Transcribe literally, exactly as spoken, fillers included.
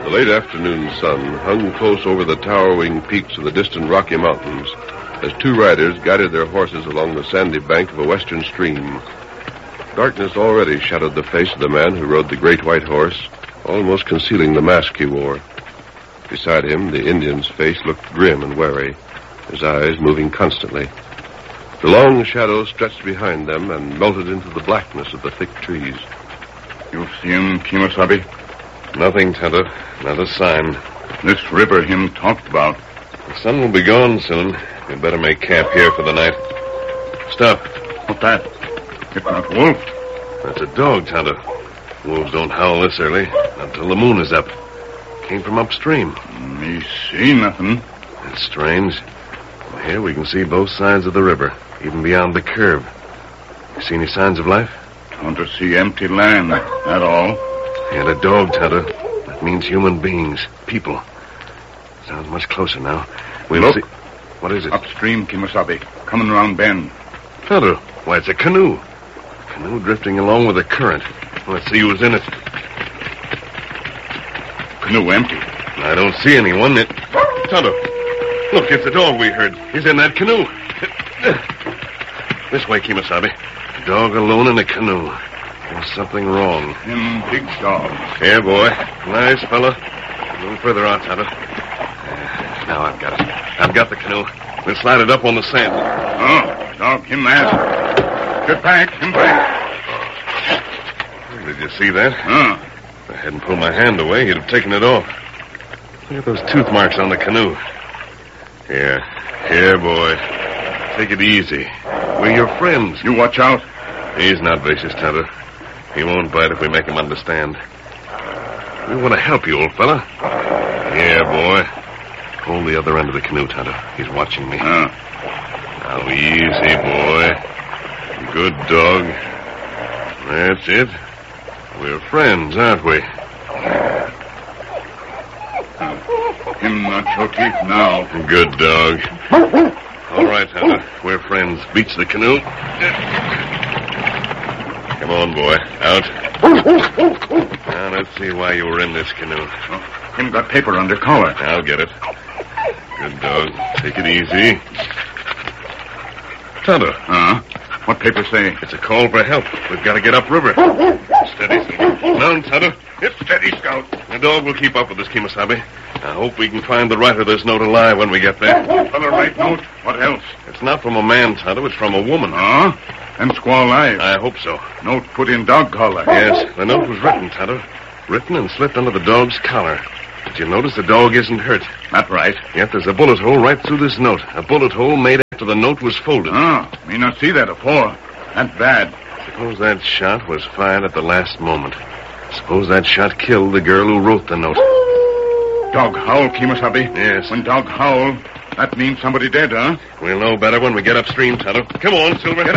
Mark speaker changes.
Speaker 1: The late afternoon sun hung close over the towering peaks of the distant Rocky Mountains as two riders guided their horses along the sandy bank of a western stream. Darkness already shadowed the face of the man who rode the great white horse, almost concealing the mask he wore. Beside him, the Indian's face looked grim and wary, his eyes moving constantly. The long shadows stretched behind them and melted into the blackness of the thick trees.
Speaker 2: You see him, Kemosabe?
Speaker 3: Nothing, Tonto. Not a sign.
Speaker 2: This river him talked about.
Speaker 3: The sun will be gone soon. We'd better make camp here for the night. Stop.
Speaker 2: What's that? It's not wolf.
Speaker 3: That's a dog, Tonto. Wolves don't howl this early until the moon is up. Came from upstream.
Speaker 2: Me see nothing.
Speaker 3: That's strange. From here we can see both sides of the river, even beyond the curve. You see any signs of life?
Speaker 2: Want to see empty land, that all.
Speaker 3: And a dog, Tonto. That means human beings, people. Sounds much closer now. We'll
Speaker 2: Look.
Speaker 3: see. What is it?
Speaker 2: Upstream, Kemosabe. Coming round bend.
Speaker 3: Tonto, why, it's a canoe. Canoe drifting along with the current. Let's see who's in it.
Speaker 2: Canoe empty.
Speaker 3: I don't see anyone. It... Tonto, look, it's the dog we heard. He's in that canoe. This way, Kemosabe. A dog alone in a canoe. There's something wrong.
Speaker 2: Him big dog.
Speaker 3: Here, boy. Nice fella. A little further on, Tonto. Uh, now I've got it. I've got the canoe. We'll slide it up on the sand.
Speaker 2: Oh, dog, him that. Get back, him back.
Speaker 3: Did you see that?
Speaker 2: Huh.
Speaker 3: If I hadn't pulled my hand away, he'd have taken it off. Look at those tooth marks on the canoe. Here. Here, boy. Take it easy. We're your friends.
Speaker 2: You watch out.
Speaker 3: He's not vicious, Tonto. He won't bite if we make him understand. We want to help you, old fella. Here, boy. Hold the other end of the canoe, Tonto. He's watching me.
Speaker 2: Huh.
Speaker 3: Now, easy, boy. Good dog. That's it. We're friends, aren't we?
Speaker 2: Him not show teeth now.
Speaker 3: Good dog. All right, Hunter. We're friends. Beach the canoe. Come on, boy. Out. Now, let's see why you were in this canoe.
Speaker 2: Oh, him got paper under collar.
Speaker 3: I'll get it. Good dog. Take it easy. Tonto.
Speaker 2: Huh? What paper say?
Speaker 3: It's a call for help. We've got to get upriver. Steady, Silver. Mount, Tonto.
Speaker 2: It's steady, Scout.
Speaker 3: The dog will keep up with us, Kemosabe. I hope we can find the writer of this note alive when we get there.
Speaker 2: Fella write note. What else?
Speaker 3: It's not from a man, Tonto. It's from a woman.
Speaker 2: Huh? And squaw alive.
Speaker 3: I hope so.
Speaker 2: Note put in dog collar.
Speaker 3: Yes, the note was written, Tonto. Written and slipped under the dog's collar. Did you notice the dog isn't hurt?
Speaker 2: That's right.
Speaker 3: Yet there's a bullet hole right through this note. A bullet hole made after the note was folded.
Speaker 2: Oh, me not see that afore. That's bad.
Speaker 3: Suppose that shot was fired at the last moment. Suppose that shot killed the girl who wrote the note.
Speaker 2: Dog howl, Kemosabe.
Speaker 3: Yes.
Speaker 2: When dog howl, that means somebody dead, huh?
Speaker 3: We'll know better when we get upstream, Tonto. Come on, Silver.
Speaker 2: Get